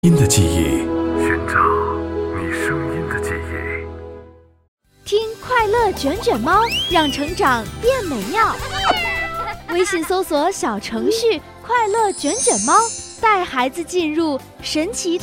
音的记忆，寻找你声音的记忆。 听快乐卷卷猫，让成长变美妙。微信搜索小程序快乐卷卷猫，带孩子进入神奇的